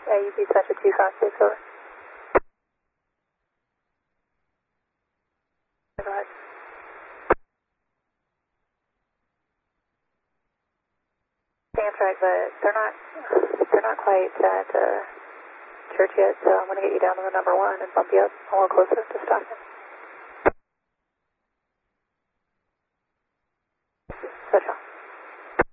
AUB Center 2 Constance, over. Go ahead. Amtrak, but they're not quite at church yet, so I'm going to get you down to the number 1 and bump you up a little closer to Stockton.